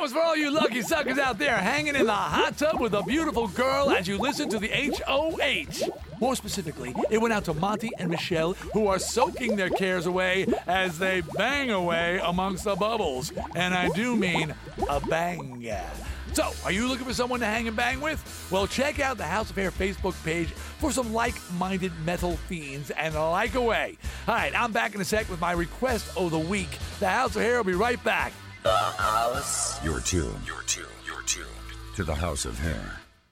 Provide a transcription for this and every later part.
was for all you lucky suckers out there hanging in the hot tub with a beautiful girl as you listen to the HOH. More specifically, it went out to Monty and Michelle, who are soaking their cares away as they bang away amongst the bubbles. And I do mean a bang. So, are you looking for someone to hang and bang with? Well, check out the House of Hair Facebook page for some like-minded metal fiends and like away. All right, I'm back in a sec with my request of the week. The House of Hair will be right back. The House. You're tuned to the House of Hair.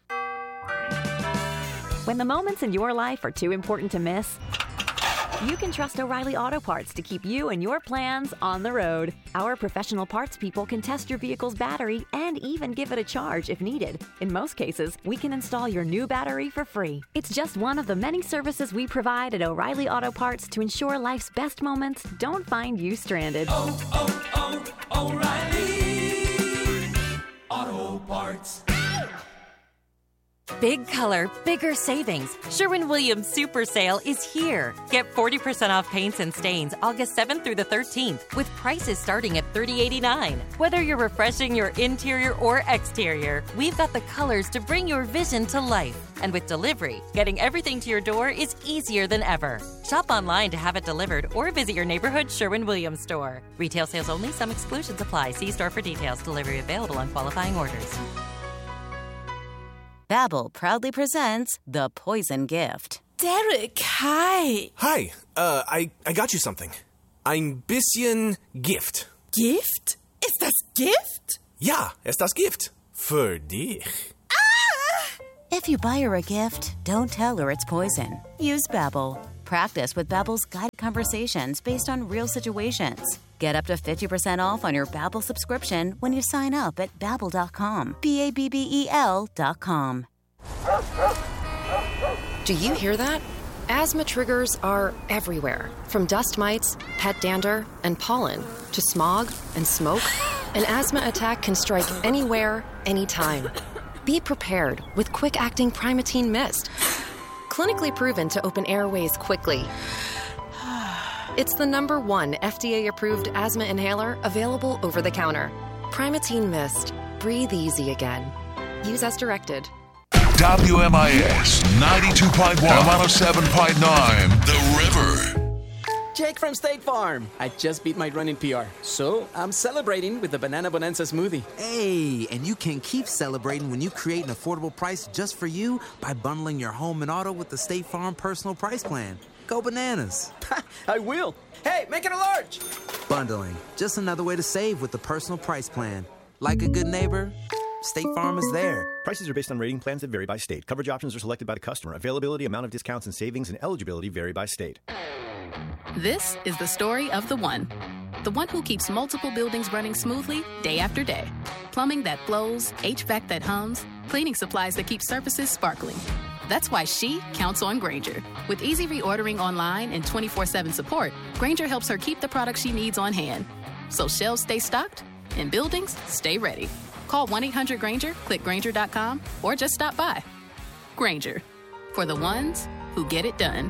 When the moments in your life are too important to miss, you can trust O'Reilly Auto Parts to keep you and your plans on the road. Our professional parts people can test your vehicle's battery and even give it a charge if needed. In most cases, we can install your new battery for free. It's just one of the many services we provide at O'Reilly Auto Parts to ensure life's best moments don't find you stranded. O'Reilly Auto Parts. Big color, bigger savings. Sherwin-Williams Super Sale is here. Get 40% off paints and stains August 7th through the 13th with prices starting at $30.89. Whether you're refreshing your interior or exterior, we've got the colors to bring your vision to life. And with delivery, getting everything to your door is easier than ever. Shop online to have it delivered or visit your neighborhood Sherwin-Williams store. Retail sales only. Some exclusions apply. See store for details. Delivery available on qualifying orders. Babbel proudly presents The Poison Gift. Derek, hi. Hi, I got you something. Ein bisschen Gift. Gift? Ist das Gift? Ja, ist das Gift. Für dich. If you buy her a gift, don't tell her it's poison. Use Babbel. Practice with Babbel's guided conversations based on real situations. Get up to 50% off on your Babbel subscription when you sign up at Babbel.com. Babbel.com. Do you hear that? Asthma triggers are everywhere, from dust mites, pet dander, and pollen, to smog and smoke. An asthma attack can strike anywhere, anytime. Be prepared with quick-acting Primatene Mist. Clinically proven to open airways quickly. It's the #1 FDA-approved asthma inhaler available over the counter. Primatene Mist. Breathe easy again. Use as directed. WMIS 92.1 and 107.9 The River. Jake from State Farm. I just beat my running PR, so I'm celebrating with the Banana Bonanza smoothie. Hey, and you can keep celebrating when you create an affordable price just for you by bundling your home and auto with the State Farm Personal Price Plan. Go bananas. I will. Hey, make it a large. Bundling. Just another way to save with the Personal Price Plan. Like a good neighbor, State Farm is there. Prices are based on rating plans that vary by state. Coverage options are selected by the customer. Availability, amount of discounts and savings, and eligibility vary by state. This is the story of the one who keeps multiple buildings running smoothly day after day. Plumbing that flows, HVAC that hums, cleaning supplies that keep surfaces sparkling. That's why she counts on Grainger. With easy reordering online and 24/7 support, Grainger helps her keep the products she needs on hand. So shelves stay stocked and buildings stay ready. Call 1-800-GRAINGER, click Grainger.com, or just stop by. Grainger, for the ones who get it done.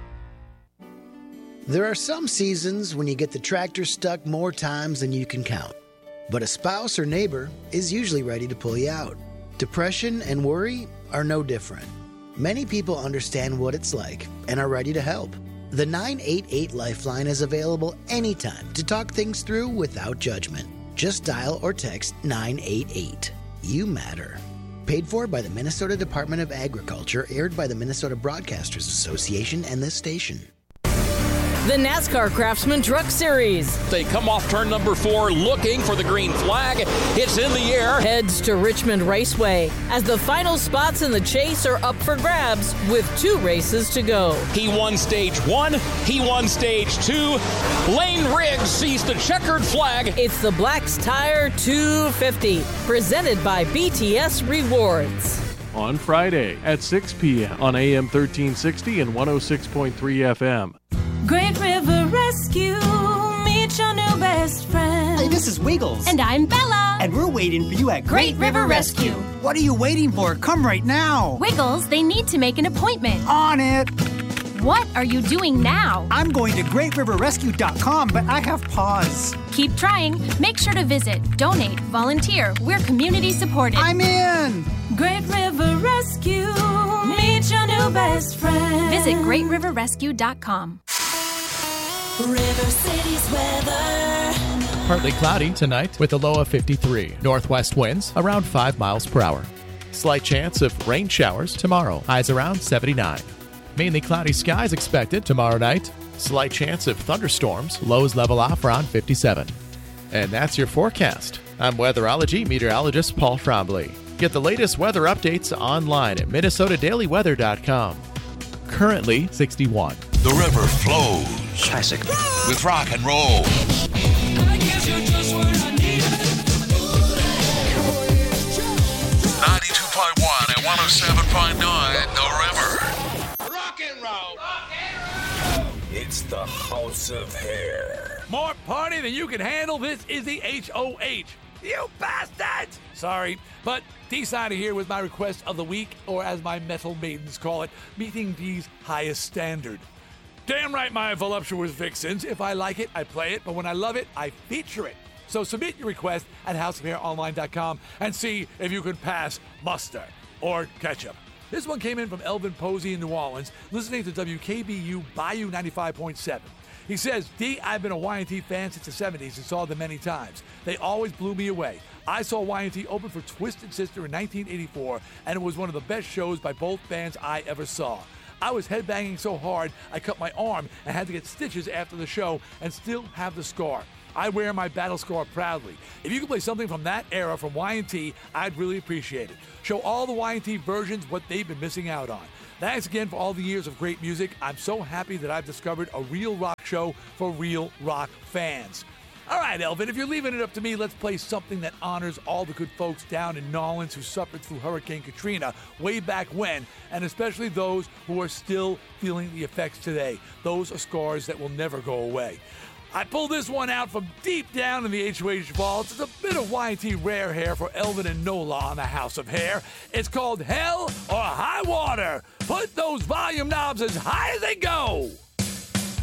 There are some seasons when you get the tractor stuck more times than you can count. But a spouse or neighbor is usually ready to pull you out. Depression and worry are no different. Many people understand what it's like and are ready to help. The 988 Lifeline is available anytime to talk things through without judgment. Just dial or text 988. You matter. Paid for by the Minnesota Department of Agriculture, aired by the Minnesota Broadcasters Association and this station. The NASCAR Craftsman Truck Series. They come off turn number 4 looking for the green flag. It's in the air. Heads to Richmond Raceway as the final spots in the chase are up for grabs with 2 races to go. He won stage 1. He won stage 2. Lane Riggs sees the checkered flag. It's the Black's Tire 250 presented by BTS Rewards. On Friday at 6 p.m. on AM 1360 and 106.3 FM. Great River Rescue, meet your new best friend. Hey, this is Wiggles. And I'm Bella. And we're waiting for you at Great River Rescue. What are you waiting for? Come right now. Wiggles, they need to make an appointment. On it. What are you doing now? I'm going to GreatRiverRescue.com, but I have pause. Keep trying. Make sure to visit, donate, volunteer. We're community supported. I'm in! Great River Rescue. Meet your new best friend. Visit GreatRiverRescue.com. River City's weather. Partly cloudy tonight with a low of 53. Northwest winds around 5 miles per hour. Slight chance of rain showers tomorrow. Highs around 79. Mainly cloudy skies expected tomorrow night. Slight chance of thunderstorms. Lows level off around 57. And that's your forecast. I'm weatherology meteorologist Paul Frombley. Get the latest weather updates online at MinnesotaDailyWeather.com. Currently 61. The river flows. Classic. With rock and roll. 92.1 and 107.9, The River. Rock and roll. It's the House of Hair. More party than you can handle. This is the HOH. You bastards! Sorry, but D-Side here with my request of the week, or as my metal maidens call it, meeting D's highest standard. Damn right, my voluptuous vixens. If I like it, I play it, but when I love it, I feature it. So submit your request at houseofhaironline.com and see if you can pass muster or ketchup. This one came in from Elvin Posey in New Orleans, listening to WKBU Bayou 95.7. He says, D, I've been a Y&T fan since the 70s and saw them many times. They always blew me away. I saw Y&T open for Twisted Sister in 1984, and it was one of the best shows by both bands I ever saw. I was headbanging so hard I cut my arm and had to get stitches after the show and still have the scar. I wear my battle scar proudly. If you could play something from that era from Y&T, I'd really appreciate it. Show all the Y&T versions what they've been missing out on. Thanks again for all the years of great music. I'm so happy that I've discovered a real rock show for real rock fans. All right, Elvin, if you're leaving it up to me, let's play something that honors all the good folks down in New Orleans who suffered through Hurricane Katrina way back when, and especially those who are still feeling the effects today. Those are scars that will never go away. I pulled this one out from deep down in the HOH vaults. It's a bit of Y&T rare hair for Elvin and Nola on the House of Hair. It's called Hell or High Water. Put those volume knobs as high as they go.